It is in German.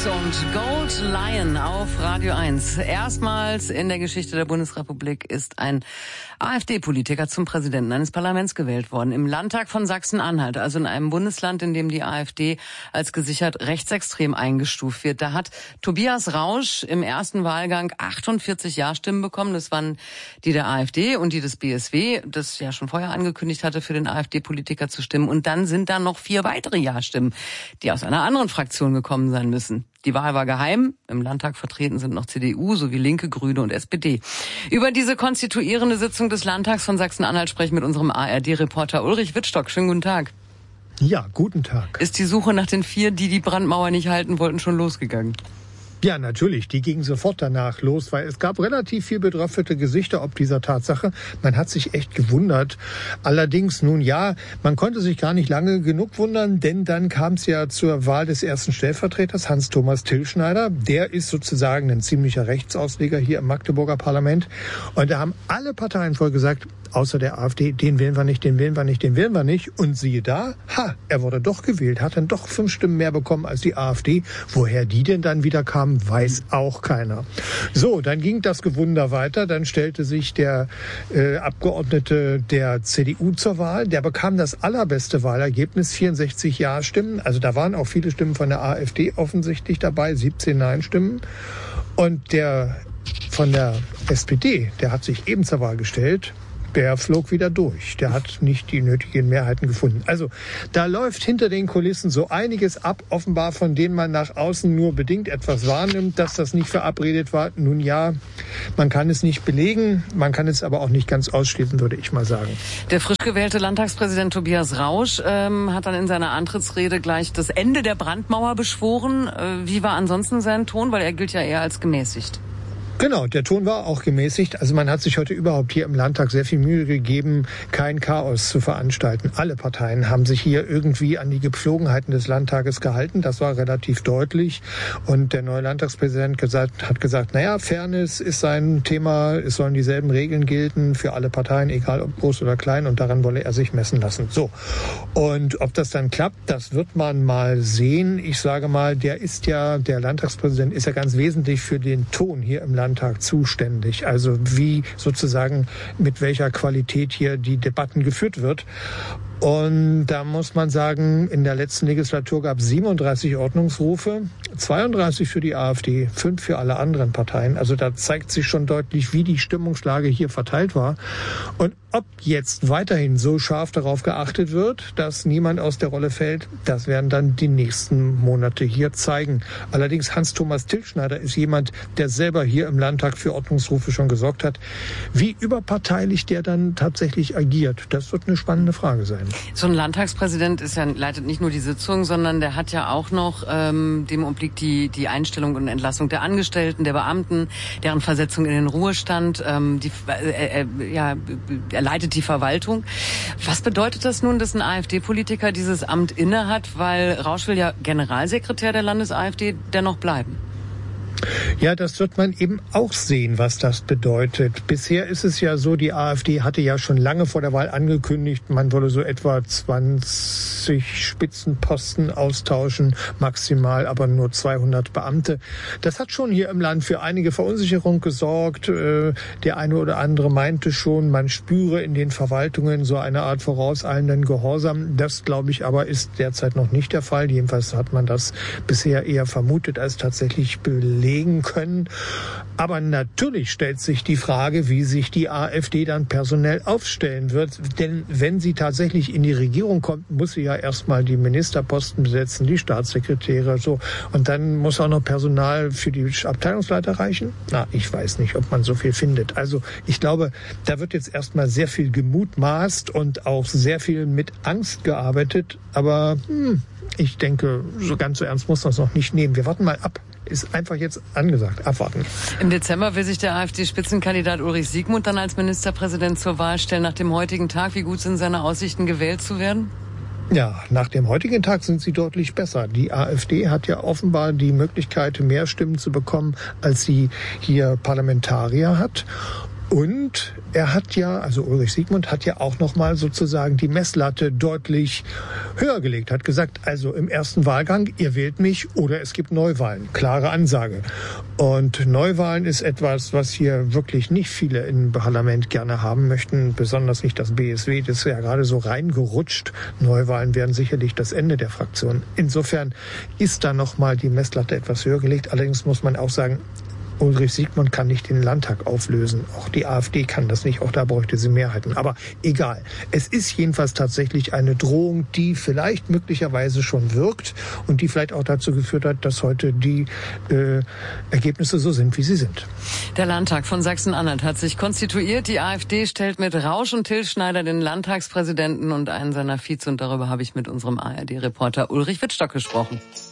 und Gold Lion auf Radio 1. Erstmals in der Geschichte der Bundesrepublik ist ein AfD-Politiker zum Präsidenten eines Parlaments gewählt worden. Im Landtag von Sachsen-Anhalt, also in einem Bundesland, in dem die AfD als gesichert rechtsextrem eingestuft wird. Da hat Tobias Rausch im ersten Wahlgang 48 Ja-Stimmen bekommen. Das waren die der AfD und die des BSW, das ja schon vorher angekündigt hatte, für den AfD-Politiker zu stimmen. Und dann sind da noch 4 weitere Ja-Stimmen, die aus einer anderen Fraktion gekommen sein müssen. Die Wahl war geheim. Im Landtag vertreten sind noch CDU sowie Linke, Grüne und SPD. Über diese konstituierende Sitzung des Landtags von Sachsen-Anhalt sprechen mit unserem ARD-Reporter Ulrich Wittstock. Schönen guten Tag. Ja, guten Tag. Ist die Suche nach den 4, die die Brandmauer nicht halten wollten, schon losgegangen? Ja, natürlich. Die gingen sofort danach los, weil es gab relativ viel betröpfelte Gesichter ob dieser Tatsache. Man hat sich echt gewundert. Allerdings, nun ja, man konnte sich gar nicht lange genug wundern, denn dann kam es ja zur Wahl des ersten Stellvertreters, Hans-Thomas Tillschneider. Der ist sozusagen ein ziemlicher Rechtsausleger hier im Magdeburger Parlament. Und da haben alle Parteien voll gesagt, außer der AfD, den wählen wir nicht, den wählen wir nicht, den wählen wir nicht. Und siehe da, er wurde doch gewählt, hat dann doch 5 Stimmen mehr bekommen als die AfD. Woher die denn dann wieder kam, weiß auch keiner. So, dann ging das Gewunder weiter. Dann stellte sich der Abgeordnete der CDU zur Wahl. Der bekam das allerbeste Wahlergebnis, 64 Ja-Stimmen. Also da waren auch viele Stimmen von der AfD offensichtlich dabei, 17 Nein-Stimmen. Und der von der SPD, der hat sich eben zur Wahl gestellt. Der flog wieder durch. Der hat nicht die nötigen Mehrheiten gefunden. Also da läuft hinter den Kulissen so einiges ab, offenbar von denen man nach außen nur bedingt etwas wahrnimmt, dass das nicht verabredet war. Nun ja, man kann es nicht belegen, man kann es aber auch nicht ganz ausschließen, würde ich mal sagen. Der frisch gewählte Landtagspräsident Tobias Rausch hat dann in seiner Antrittsrede gleich das Ende der Brandmauer beschworen. Wie war ansonsten sein Ton? Weil er gilt ja eher als gemäßigt. Genau, der Ton war auch gemäßigt. Also man hat sich heute überhaupt hier im Landtag sehr viel Mühe gegeben, kein Chaos zu veranstalten. Alle Parteien haben sich hier irgendwie an die Gepflogenheiten des Landtages gehalten. Das war relativ deutlich. Und der neue Landtagspräsident hat gesagt, naja, Fairness ist sein Thema. Es sollen dieselben Regeln gelten für alle Parteien, egal ob groß oder klein. Und daran wolle er sich messen lassen. So. Und ob das dann klappt, das wird man mal sehen. Ich sage mal, der Landtagspräsident ist ja ganz wesentlich für den Ton hier im Landtag zuständig. Also wie sozusagen mit welcher Qualität hier die Debatten geführt wird. Und da muss man sagen, in der letzten Legislatur gab es 37 Ordnungsrufe, 32 für die AfD, 5 für alle anderen Parteien. Also da zeigt sich schon deutlich, wie die Stimmungslage hier verteilt war. Und ob jetzt weiterhin so scharf darauf geachtet wird, dass niemand aus der Rolle fällt, das werden dann die nächsten Monate hier zeigen. Allerdings Hans-Thomas Tillschneider ist jemand, der selber hier im Landtag für Ordnungsrufe schon gesorgt hat. Wie überparteilich der dann tatsächlich agiert, das wird eine spannende Frage sein. So ein Landtagspräsident leitet nicht nur die Sitzung, sondern der hat ja auch noch, dem obliegt die Einstellung und Entlassung der Angestellten, der Beamten, deren Versetzung in den Ruhestand, er leitet die Verwaltung. Was bedeutet das nun, dass ein AfD-Politiker dieses Amt innehat, weil Rausch will ja Generalsekretär der Landes-AfD dennoch bleiben? Ja, das wird man eben auch sehen, was das bedeutet. Bisher ist es ja so, die AfD hatte ja schon lange vor der Wahl angekündigt, man wolle so etwa 20 Spitzenposten austauschen, maximal aber nur 200 Beamte. Das hat schon hier im Land für einige Verunsicherung gesorgt. Der eine oder andere meinte schon, man spüre in den Verwaltungen so eine Art vorauseilenden Gehorsam. Das, glaube ich, aber ist derzeit noch nicht der Fall. Jedenfalls hat man das bisher eher vermutet als tatsächlich belegen können. Aber natürlich stellt sich die Frage, wie sich die AfD dann personell aufstellen wird. Denn wenn sie tatsächlich in die Regierung kommt, muss sie ja erstmal die Ministerposten besetzen, die Staatssekretäre, so. Und dann muss auch noch Personal für die Abteilungsleiter reichen. Ich weiß nicht, ob man so viel findet. Also ich glaube, da wird jetzt erstmal sehr viel gemutmaßt und auch sehr viel mit Angst gearbeitet. Aber ich denke, so ganz so ernst muss man es noch nicht nehmen. Wir warten mal ab. Ist einfach jetzt angesagt. Abwarten. Im Dezember will sich der AfD-Spitzenkandidat Ulrich Siegmund dann als Ministerpräsident zur Wahl stellen. Nach dem heutigen Tag, wie gut sind seine Aussichten, gewählt zu werden? Ja, nach dem heutigen Tag sind sie deutlich besser. Die AfD hat ja offenbar die Möglichkeit, mehr Stimmen zu bekommen, als sie hier Parlamentarier hat. Und er hat ja, also Ulrich Siegmund hat ja auch nochmal sozusagen die Messlatte deutlich höher gelegt, hat gesagt, also im ersten Wahlgang, ihr wählt mich oder es gibt Neuwahlen. Klare Ansage. Und Neuwahlen ist etwas, was hier wirklich nicht viele im Parlament gerne haben möchten, besonders nicht das BSW, das ist ja gerade so reingerutscht. Neuwahlen wären sicherlich das Ende der Fraktion. Insofern ist da nochmal die Messlatte etwas höher gelegt. Allerdings muss man auch sagen, Ulrich Siegmund kann nicht den Landtag auflösen. Auch die AfD kann das nicht. Auch da bräuchte sie Mehrheiten. Aber egal. Es ist jedenfalls tatsächlich eine Drohung, die vielleicht möglicherweise schon wirkt und die vielleicht auch dazu geführt hat, dass heute die Ergebnisse so sind, wie sie sind. Der Landtag von Sachsen-Anhalt hat sich konstituiert. Die AfD stellt mit Rausch und Till Schneider den Landtagspräsidenten und einen seiner Vize. Und darüber habe ich mit unserem ARD-Reporter Ulrich Wittstock gesprochen.